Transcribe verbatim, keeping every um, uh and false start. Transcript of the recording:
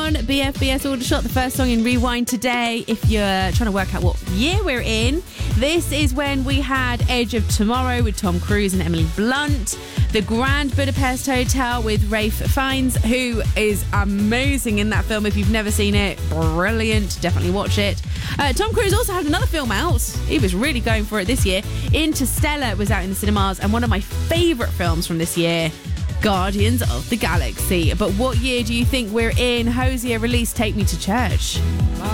on B F B S Aldershot, the first song in Rewind today. If you're trying to work out what year we're in, this is when we had Edge of Tomorrow with Tom Cruise and Emily Blunt. The Grand Budapest Hotel with Ralph Fiennes, who is amazing in that film. If you've never seen it, brilliant. Definitely watch it. Uh, Tom Cruise also had another film out. He was really going for it this year. Interstellar was out in the cinemas, and one of my favourite films from this year, Guardians of the Galaxy. But what year do you think we're in? Hosier released Take Me to Church.